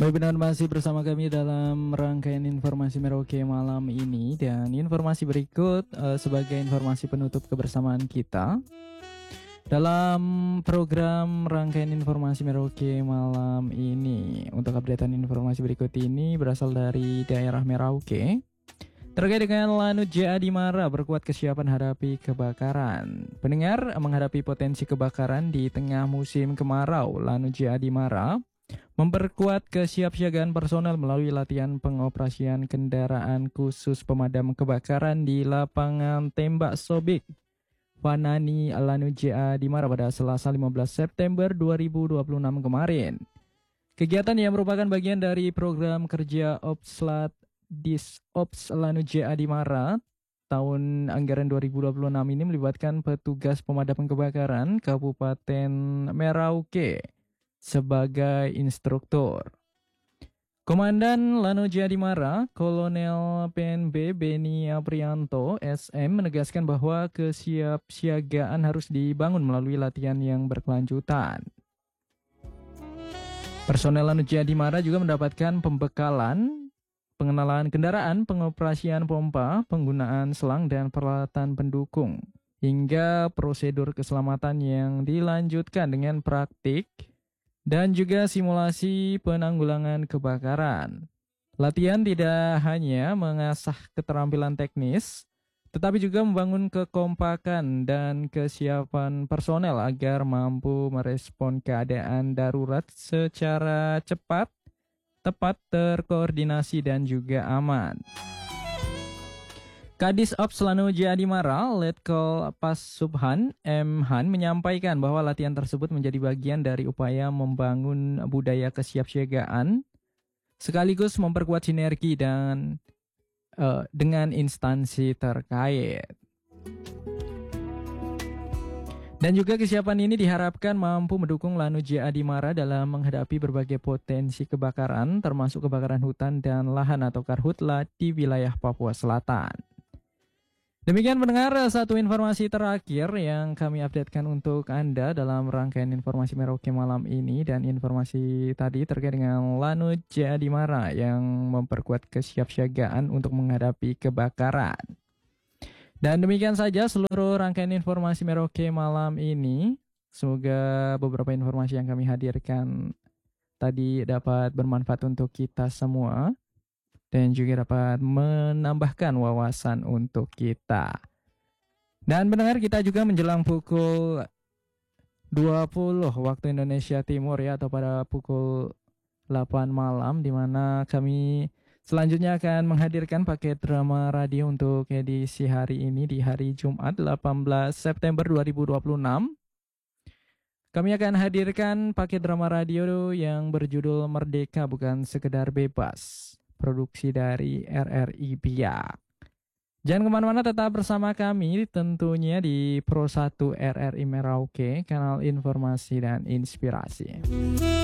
Baik, benar masih bersama kami dalam rangkaian informasi Merauke malam ini, dan informasi berikut sebagai informasi penutup kebersamaan kita dalam program rangkaian informasi Merauke malam ini. Untuk updatean informasi berikut ini berasal dari daerah Merauke terkait dengan Lanut JA Adimara berkuat kesiapan hadapi kebakaran. Pendengar, menghadapi potensi kebakaran di tengah musim kemarau, Lanut JA Adimara memperkuat kesiapsiagaan personel melalui latihan pengoperasian kendaraan khusus pemadam kebakaran di lapangan tembak Sobik Vanani Lanut JA Adimara pada Selasa 15 September 2026 kemarin. Kegiatan yang merupakan bagian dari program kerja Opslat Disops Lanut JA Adimara tahun anggaran 2026 ini melibatkan petugas pemadam kebakaran Kabupaten Merauke sebagai instruktur. Komandan Lanut JA Adimara, Kolonel PNB Beni Aprianto, SM, menegaskan bahwa kesiapsiagaan harus dibangun melalui latihan yang berkelanjutan. Personel Lanut JA Adimara juga mendapatkan pembekalan, pengenalan kendaraan, pengoperasian pompa, penggunaan selang dan peralatan pendukung, hingga prosedur keselamatan yang dilanjutkan dengan praktik dan juga simulasi penanggulangan kebakaran. Latihan tidak hanya mengasah keterampilan teknis, tetapi juga membangun kekompakan dan kesiapan personel agar mampu merespon keadaan darurat secara cepat, tepat, terkoordinasi, dan juga aman. Kadis Ops Lanut JA Adimara, Letkol Pas Subhan M. Han menyampaikan bahwa latihan tersebut menjadi bagian dari upaya membangun budaya kesiapsiagaan sekaligus memperkuat sinergi dan dengan instansi terkait. Dan juga kesiapan ini diharapkan mampu mendukung Lanut JA Adimara dalam menghadapi berbagai potensi kebakaran, termasuk kebakaran hutan dan lahan atau karhutla di wilayah Papua Selatan. Demikian pendengar, satu informasi terakhir yang kami updatekan untuk Anda dalam rangkaian informasi Merauke malam ini, dan informasi tadi terkait dengan Lanut JA Adimara yang memperkuat kesiapsiagaan untuk menghadapi kebakaran. Dan demikian saja seluruh rangkaian informasi Merauke malam ini. Semoga beberapa informasi yang kami hadirkan tadi dapat bermanfaat untuk kita semua dan juga dapat menambahkan wawasan untuk kita. Dan pendengar, kita juga menjelang pukul 20 waktu Indonesia Timur ya, atau pada pukul 8 malam, di mana kami selanjutnya akan menghadirkan paket drama radio untuk edisi hari ini di hari Jumat 18 September 2026. Kami akan hadirkan paket drama radio yang berjudul Merdeka Bukan Sekedar Bebas, produksi dari RRI Biak. Jangan kemana-mana, tetap bersama kami tentunya di Pro 1 RRI Merauke, kanal informasi dan inspirasi.